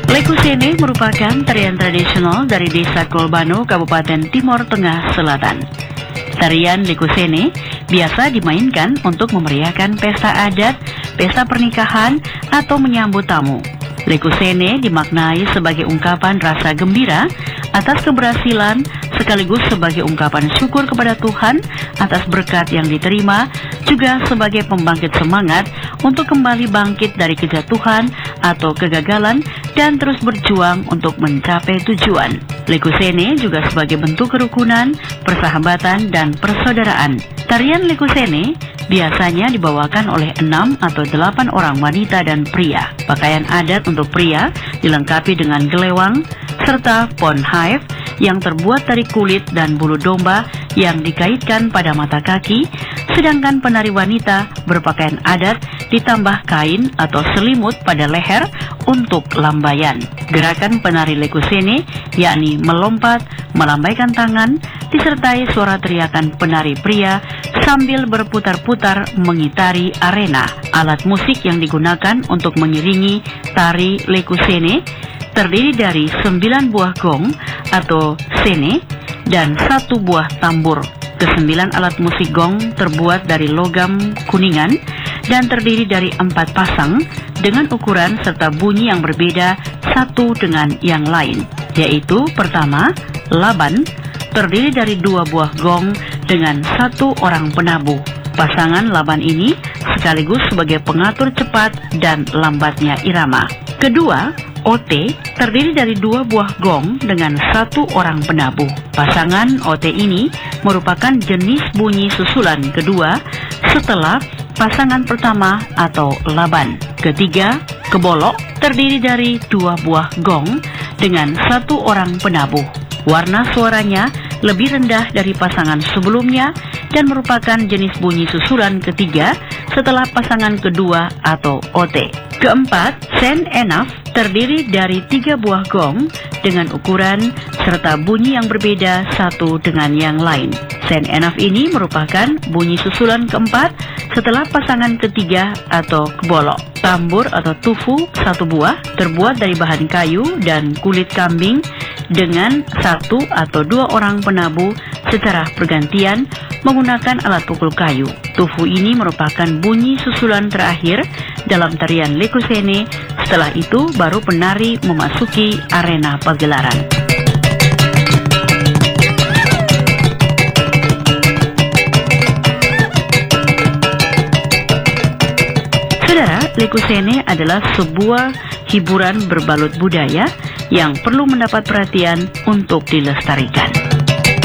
Lekusene merupakan tarian tradisional dari Desa Kolbano, Kabupaten Timor Tengah Selatan. Tarian lekusene biasa dimainkan untuk memeriahkan pesta adat, pesta pernikahan, atau menyambut tamu. Lekusene dimaknai sebagai ungkapan rasa gembira atas keberhasilan, sekaligus sebagai ungkapan syukur kepada Tuhan atas berkat yang diterima, juga sebagai pembangkit semangat untuk kembali bangkit dari kejatuhan atau kegagalan dan terus berjuang untuk mencapai tujuan. Lekusene juga sebagai bentuk kerukunan, persahabatan, dan persaudaraan. Tarian lekusene biasanya dibawakan oleh 6 atau 8 orang wanita dan pria. Pakaian adat untuk pria dilengkapi dengan gelewang serta ponhaif yang terbuat dari kulit dan bulu domba yang dikaitkan pada mata kaki, sedangkan penari wanita berpakaian adat ditambah kain atau selimut pada leher untuk lambaian. Gerakan penari lekusene yakni melompat, melambaikan tangan, disertai suara teriakan penari pria sambil berputar-putar mengitari arena. Alat musik yang digunakan untuk mengiringi tari lekusene terdiri dari 9 buah gong atau sene dan 1 buah tambur. Ke-9 alat musik gong terbuat dari logam kuningan dan terdiri dari 4 pasang dengan ukuran serta bunyi yang berbeda satu dengan yang lain, yaitu pertama, laban, terdiri dari 2 buah gong dengan 1 orang penabuh. Pasangan laban ini sekaligus sebagai pengatur cepat dan lambatnya irama. Kedua, OT terdiri dari 2 buah gong dengan 1 orang penabuh. Pasangan OT ini merupakan jenis bunyi susulan kedua setelah pasangan pertama atau laban. Ketiga, kebolok terdiri dari 2 buah gong dengan 1 orang penabuh. Warna suaranya lebih rendah dari pasangan sebelumnya dan merupakan jenis bunyi susulan ketiga setelah pasangan kedua atau OT. Keempat, sen enaf terdiri dari 3 buah gong dengan ukuran serta bunyi yang berbeda satu dengan yang lain. Sen enaf ini merupakan bunyi susulan keempat setelah pasangan ketiga atau kebolok. Tambur atau tufu 1 buah terbuat dari bahan kayu dan kulit kambing dengan 1 atau 2 orang penabuh secara pergantian menggunakan alat pukul kayu. Tufu ini merupakan bunyi susulan terakhir dalam tarian lekusene. Setelah itu baru penari memasuki arena pagelaran. Saudara, lekusene adalah sebuah hiburan berbalut budaya yang perlu mendapat perhatian untuk dilestarikan.